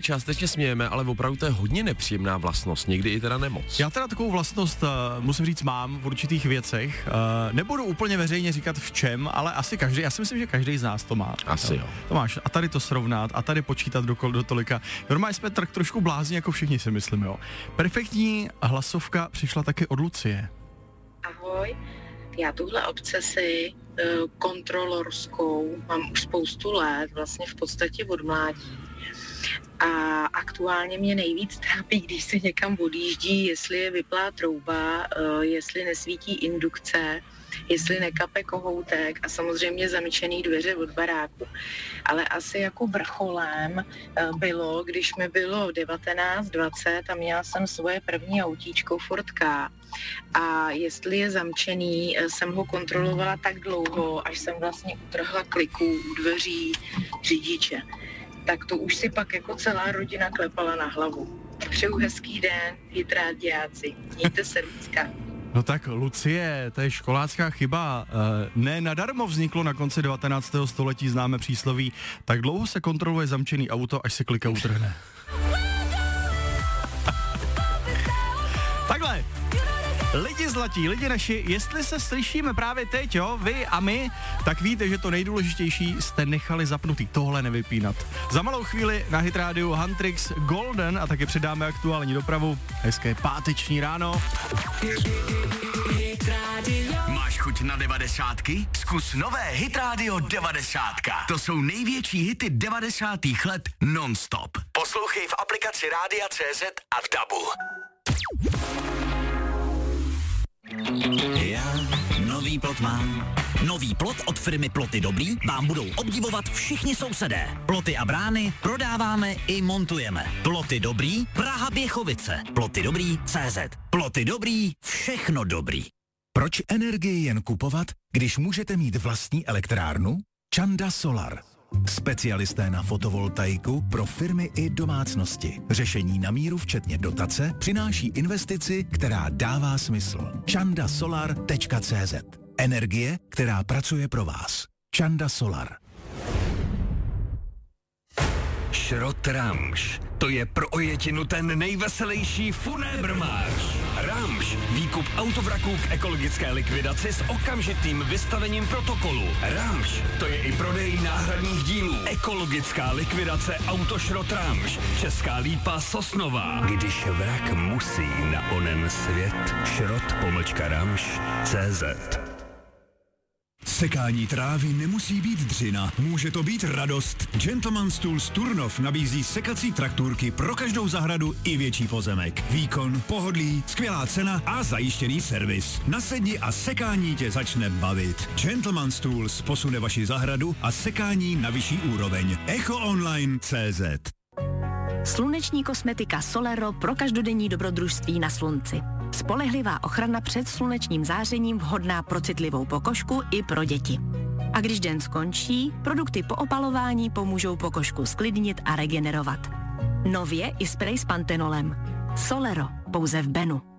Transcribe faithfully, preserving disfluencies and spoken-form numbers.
částečně smějeme, ale opravdu to je hodně nepříjemná vlastnost, někdy i teda nemoc. Já teda takovou vlastnost, uh, musím říct, mám v určitých věcech. Uh, nebudu úplně veřejně říkat v čem, ale asi každý, já si myslím, že každý z nás to má. Asi jo. To máš, a tady to srovnat, a tady počítat do, do tolika. Normálně jsme tak trošku blázni, jako všichni si myslím, jo. Perfektní hlasovka přišla taky od Lucie. Ahoj, já tuhle obsesi uh, kontrolorskou mám už spoustu let, vlastně v podstatě od mládí. A aktuálně mě nejvíc trápí, když se někam odjíždí, jestli je vyplá trouba, uh, jestli nesvítí indukce, jestli nekape kohoutek a samozřejmě zamčený dveře od baráku. Ale asi jako vrcholem bylo, když mi bylo devatenáct dvacet a měla jsem svoje první autíčko Ford Ka. A jestli je zamčený, jsem ho kontrolovala tak dlouho, až jsem vlastně utrhla kliku u dveří řidiče. Tak to už si pak jako celá rodina klepala na hlavu. Přeju hezký den, hitrádiáci. Mějte se, Lucka. No tak Lucie, to je školácká chyba. Ne nadarmo vzniklo na konci devatenáctého století známé přísloví: tak dlouho se kontroluje zamčený auto, až se klika utrhne. Takhle. Lidi zlatí, lidi naši, jestli se slyšíme právě teď, jo, vy a my, tak víte, že to nejdůležitější jste nechali zapnutý, tohle nevypínat. Za malou chvíli na Hit Radio Huntrix Golden a taky přidáme aktuální dopravu. Hezké páteční ráno. Máš chuť na devadesátky? Zkus nové Hit Radio devadesátka. To jsou největší hity devadesátých let non-stop. Poslouchej v aplikaci Rádia C Z a v Dabu. Já nový plot mám. Nový plot od firmy Ploty Dobrý vám budou obdivovat všichni sousedé. Ploty a brány prodáváme i montujeme. Ploty Dobrý, Praha Běchovice. Ploty Dobrý C Z. Ploty Dobrý, všechno dobrý. Proč energii jen kupovat, když můžete mít vlastní elektrárnu? Čanda Solar. Specialisté na fotovoltaiku pro firmy i domácnosti. Řešení na míru včetně dotace přináší investici, která dává smysl. čanda solar tečka cé zet. Energie, která pracuje pro vás. Čanda Solar. Šrot Ramš. To je pro ojetinu ten nejveselější funébrmář. Ramš. Výkup autovraků k ekologické likvidaci s okamžitým vystavením protokolu. Ramš. To je i prodej náhradních dílů. Ekologická likvidace Autošrot Ramš. Česká Lípa Sosnová. Když vrak musí na onen svět. Šrot pomlčka Ramš tečka cé zet. Sekání trávy nemusí být dřina, může to být radost. Gentleman's Tools Turnov nabízí sekací traktůrky pro každou zahradu i větší pozemek. Výkon, pohodlí, skvělá cena a zajištěný servis. Nasedni a sekání tě začne bavit. Gentleman's Tools posune vaši zahradu a sekání na vyšší úroveň. echo online tečka cé zet. Sluneční kosmetika Solero pro každodenní dobrodružství na slunci. Spolehlivá ochrana před slunečním zářením, vhodná pro citlivou pokožku i pro děti. A když den skončí, produkty po opalování pomůžou pokožku sklidnit a regenerovat. Nově i sprej s pantenolem. Solero, pouze v Benu.